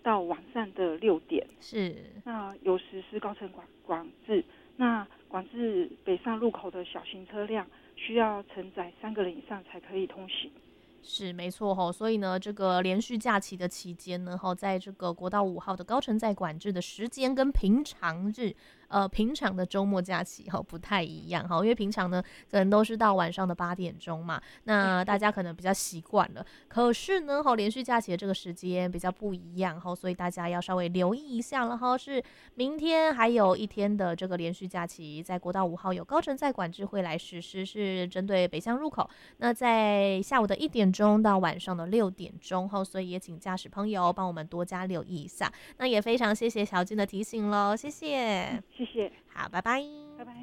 到晚上的6点。 是。 那有实施高层管制，那管制北上入口的小型车辆需要承载3个人以上才可以通行。 是没错吼，所以呢，这个连续假期的期间呢，在这个国道5号的高承载管制的时间跟平常的周末假期不太一样因为平常呢可能都是到晚上的8点钟嘛，那大家可能比较习惯了。可是呢，连续假期的这个时间比较不一样所以大家要稍微留意一下了是明天还有一天的这个连续假期，在国道5号有高承载管制会来实施，是针对北向入口。那在下午的1点钟到晚上的6点钟所以也请驾驶朋友帮我们多加留意一下。那也非常谢谢小金的提醒咯，谢谢。 谢谢。 好，拜拜。 拜拜。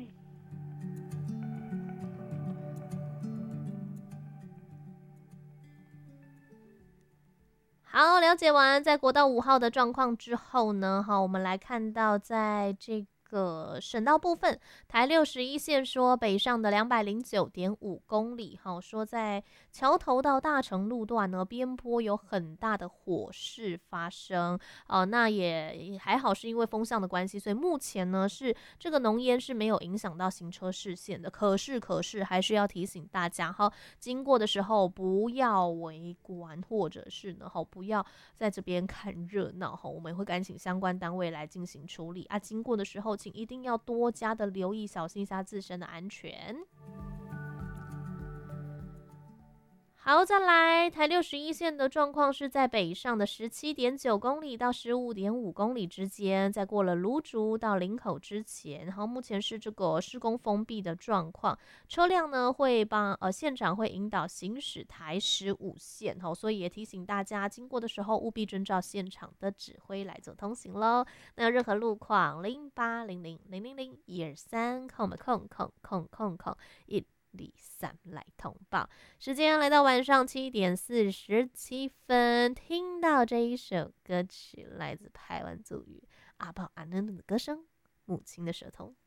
好，了解完在国道5号的状况之后呢，我们来看到在这个省道部分，台61线说北上的209.5公里，说在桥头到大成路段呢，边坡有很大的火势发生，那也还好是因为风向的关系，所以目前呢是这个浓烟是没有影响到行车视线的。可是还是要提醒大家经过的时候不要围观，或者是呢不要在这边看热闹我们会赶紧相关单位来进行处理啊。经过的时候请一定要多加的留意，小心一下自身的安全。好，再来台61线的状况是在北上的17.9公里到15.5公里之间，在过了芦竹到林口之前，目前是这个施工封闭的状况，车辆呢会现场会引导行驶台15线所以也提醒大家经过的时候务必遵照现场的指挥来做通行咯。那有任何路况0800000123空103来通报。时间来到晚上7点47分，听到这一首歌曲来自排湾族语阿宝阿嫩的歌声《母亲的舌头》。